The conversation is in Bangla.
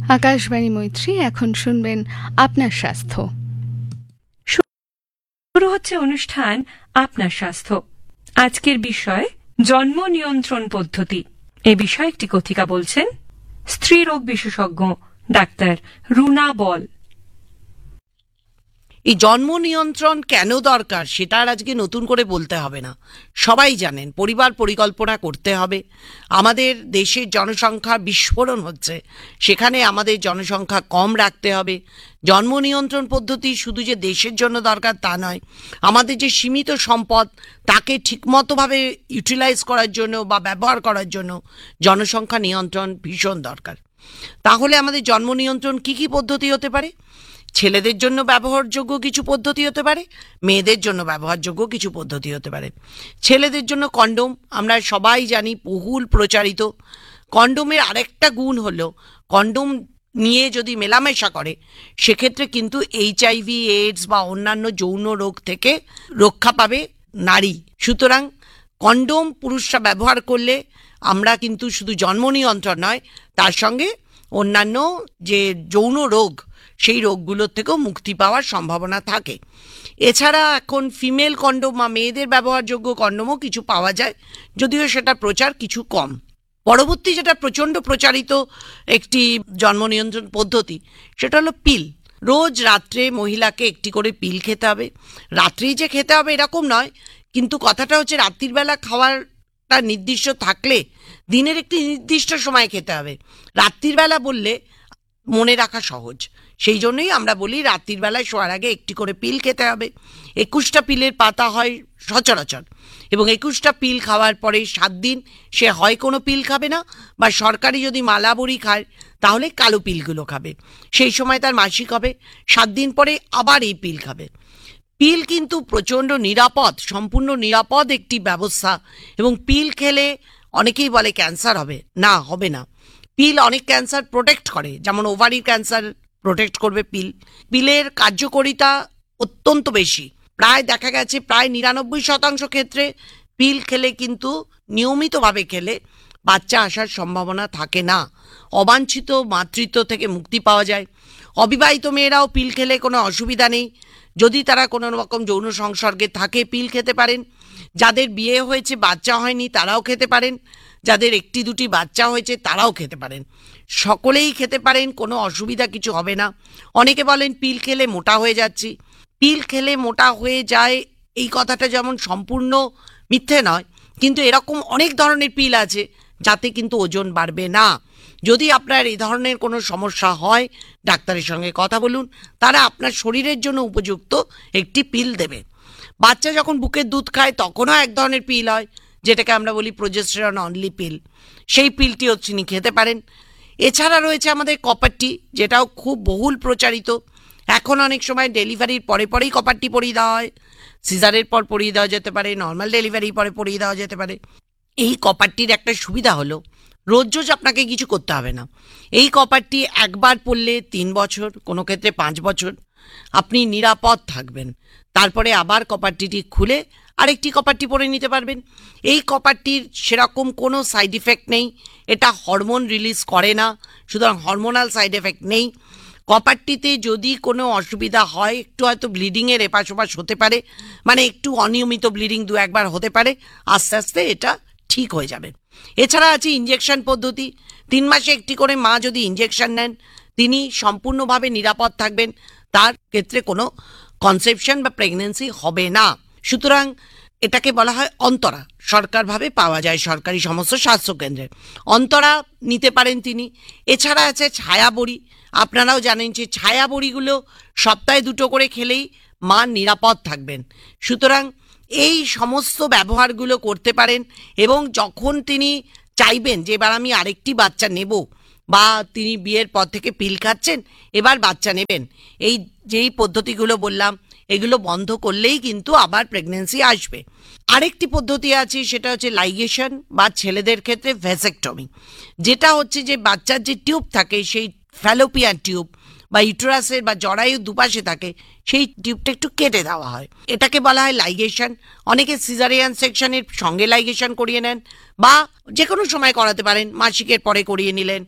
আকাশবাণী মৈত্রী, এখন শুনবেন আপনার স্বাস্থ্য। শুরু হচ্ছে অনুষ্ঠান আপনার স্বাস্থ্য। আজকের বিষয় জন্ম নিয়ন্ত্রণ পদ্ধতি। এ বিষয়ে একটি কথিকা বলছেন স্ত্রী রোগ বিশেষজ্ঞ ডাক্তার রুনা বল। এই জন্ম নিয়ন্ত্রণ কেন দরকার সেটা আর আজকে নতুন করে বলতে হবে না, সবাই জানেন। পরিবার পরিকল্পনা করতে হবে। আমাদের দেশের জনসংখ্যা বিস্ফোরণ হচ্ছে, সেখানে আমাদের জনসংখ্যা কম রাখতে হবে। জন্ম নিয়ন্ত্রণ পদ্ধতি শুধু যে দেশের জন্য দরকার তা নয়, আমাদের যে সীমিত সম্পদ তাকে ঠিকমতোভাবে ইউটিলাইজ করার জন্য বা ব্যবহার করার জন্য জনসংখ্যা নিয়ন্ত্রণ ভীষণ দরকার। তাহলে আমাদের জন্ম নিয়ন্ত্রণ কী কী পদ্ধতি হতে পারে? ছেলেদের জন্য ব্যবহারযোগ্য কিছু পদ্ধতি হতে পারে, মেয়েদের জন্য ব্যবহারযোগ্য কিছু পদ্ধতি হতে পারে। ছেলেদের জন্য কন্ডোম, আমরা সবাই জানি, বহুল প্রচারিত। কন্ডোমের আরেকটা গুণ হলো, কন্ডোম নিয়ে যদি মেলামেশা করে সেক্ষেত্রে কিন্তু HIV, AIDS বা অন্যান্য যৌন রোগ থেকে রক্ষা পাবে নারী। সুতরাং কন্ডোম পুরুষরা ব্যবহার করলে আমরা কিন্তু শুধু জন্ম নিয়ন্ত্রণ নয়, তার সঙ্গে অন্যান্য যে যৌন রোগ সেই রোগগুলোর থেকেও মুক্তি পাওয়ার সম্ভাবনা থাকে। এছাড়া এখন ফিমেল কন্ডোম বা মেয়েদের ব্যবহারযোগ্য কন্ডোমও কিছু পাওয়া যায়, যদিও সেটা প্রচার কিছু কম। পরবর্তী যেটা প্রচণ্ড প্রচারিত একটি জন্ম নিয়ন্ত্রণ পদ্ধতি সেটা হলো পিল। রোজ রাত্রে মহিলাকে একটি করে পিল খেতে হবে। রাত্রেই যে খেতে হবে এরকম নয়, কিন্তু কথাটা হচ্ছে রাত্রির বেলা খাওয়ারটা নির্দিষ্ট থাকলে দিনের একটি নির্দিষ্ট সময় খেতে হবে। রাত্রির বেলা বললে মনে রাখা সহজ, সেই জন্যই আমরা বলি রাত্রির বেলায় শোয়ার আগে একটি করে পিল খেতে হবে। 21টা পিলের পাতা হয় সচরাচর, এবং 21টা পিল খাওয়ার পরে 7 দিন সে হয় কোনো পিল খাবে না, বা সরকারি যদি মালাবড়ি খায় তাহলে কালো পিলগুলো খাবে। সেই সময় তার মাসিক হবে, 7 দিন পরে আবার এই পিল খাবে। পিল কিন্তু প্রচণ্ড নিরাপদ, সম্পূর্ণ নিরাপদ একটি ব্যবস্থা। এবং পিল খেলে অনেকেই বলে ক্যান্সার হবে, না, হবে না। পিল অনেক ক্যান্সার প্রোটেক্ট করে, যেমন ওভারির ক্যান্সার প্রোটেক্ট করবে পিল। পিলের কার্যকারিতা অত্যন্ত বেশি, প্রায় দেখা গেছে প্রায় 99% ক্ষেত্রে পিল খেলে কিন্তু নিয়মিতভাবে খেলে বাচ্চা আসার সম্ভাবনা থাকে না। অবাঞ্ছিত মাতৃত্ব থেকে মুক্তি পাওয়া যায়। অবিবাহিত মেয়েরাও পিল খেলে কোনো অসুবিধা নেই, যদি তারা কোনো রকম যৌন সংসর্গে থাকে পিল খেতে পারেন। যাদের বিয়ে হয়েছে বাচ্চা হয়নি তারাও খেতে পারেন, যাদের 1-2টি বাচ্চা হয়েছে তারাও খেতে পারেন। সকলেই খেতে পারেন, কোনো অসুবিধা কিছু হবে না। অনেকে বলেন পিল খেলে মোটা হয়ে যাচ্ছি। পিল খেলে মোটা হয়ে যায় এই কথাটা যেমন সম্পূর্ণ মিথ্যে নয়, কিন্তু এরকম অনেক ধরনের পিল আছে যাতে কিন্তু ওজন বাড়বে না। যদি আপনার এই ধরনের কোনো সমস্যা হয় ডাক্তারের সঙ্গে কথা বলুন, তারা আপনার শরীরের জন্য উপযুক্ত একটি পিল দেবে। বাচ্চা যখন বুকের দুধ খায় তখনও এক ধরনের পিল হয়, যেটাকে আমরা বলি প্রোজেস্টেরন অনলি পিল। সেই পিলটিও তিনি খেতে পারেন। এছাড়া রয়েছে আমাদের কপারটি, যেটাও খুব বহুল প্রচারিত। এখন অনেক সময় ডেলিভারির পরে পরেই কপারটি পরিয়ে দেওয়া হয়, সিজারের পর পরিয়ে দেওয়া যেতে পারে, নর্মাল ডেলিভারির পরে পরিয়ে দেওয়া যেতে পারে। এই কপারটির একটা সুবিধা হলো রোজ রোজ আপনাকে কিছু করতে হবে না। এই কপারটি একবার পরলে 3 বছর, কোনো ক্ষেত্রে 5 বছর আপনি নিরাপদ থাকবেন। তারপরে আবার কপারটিটি খুলে আরেকটি কপারটি পরে নিতে পারবেন। এই কপারটির সেরকম কোনো সাইড ইফেক্ট নেই, এটা হরমোন রিলিজ করে না, সুতরাং হরমোনাল সাইড এফেক্ট নেই। কপারটিতে যদি কোনো অসুবিধা হয়, একটু হয়তো ব্লিডিংয়ের এপাশ ওপাশ হতে পারে, মানে একটু অনিয়মিত ব্লিডিং 2-1বার হতে পারে, আস্তে আস্তে এটা ঠিক হয়ে যাবে। এছাড়া আছে ইঞ্জেকশন পদ্ধতি। 3 মাসে একটি করে মা যদি ইঞ্জেকশন নেন তিনি সম্পূর্ণভাবে নিরাপদ থাকবেন, তার ক্ষেত্রে কোনো কনসেপশন বা প্রেগনেন্সি হবে না। সুতরাং এটাকে বলা হয় অন্তরা, সরকারভাবে পাওয়া যায় সরকারি সমস্ত স্বাস্থ্যকেন্দ্রে। অন্তরা নিতে পারেন তিনি। এছাড়া আছে ছায়াবড়ি। আপনারাও জানেন যে ছায়াবড়িগুলো সপ্তাহে 2টো করে খেলেই মা নিরাপদ থাকবেন। সুতরাং এই সমস্ত ব্যবহারগুলো করতে পারেন, এবং যখন তিনি চাইবেন যে এবার আমি আরেকটি বাচ্চা নেব, বা তিনি বিয়ের পর থেকে পিল খাচ্ছেন এবার বাচ্চা নেবেন, এই যেই পদ্ধতিগুলো বললাম এগুলো বন্ধ করলেই কিন্তু আবার প্রেগনেন্সি আসবে। আরেকটি পদ্ধতি আছে, সেটা হচ্ছে লাইগেশন, বা ছেলেদের ক্ষেত্রে ভ্যাসেকটমি, যেটা হচ্ছে যে বাচ্চার যে টিউব থাকে সেই ফ্যালোপিয়ান টিউব বা ইউটেরাসের বা জরায়ু দুপাশে থাকে সেই টিউবটা একটু কেটে দেওয়া হয়, এটাকে বলা হয় লাইগেশন। অনেকে সিজারিয়ান সেকশনের সঙ্গে লাইগেশন করিয়ে নেন, বা যে কোনো সময় করাতে পারেন, মাসিকের পরে করিয়ে নিলেন,